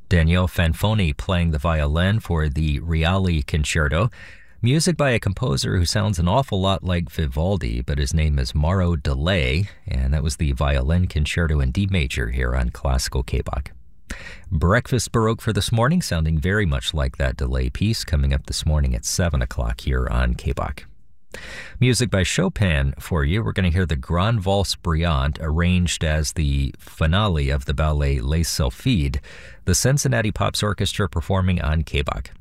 Daniele Fanfoni playing the violin for the Reali Concerto. Music by a composer who sounds an awful lot like Vivaldi, but his name is Mauro Delay, and that was the Violin Concerto in D major here on Classical K-Bach. Breakfast Baroque for this morning, sounding very much like that Delay piece, coming up this morning at 7 o'clock here on K-Bach. Music by Chopin for you. We're going to hear the Grande Valse Brillante, arranged as the finale of the ballet Les Sylphides, the Cincinnati Pops Orchestra performing on K-Bach.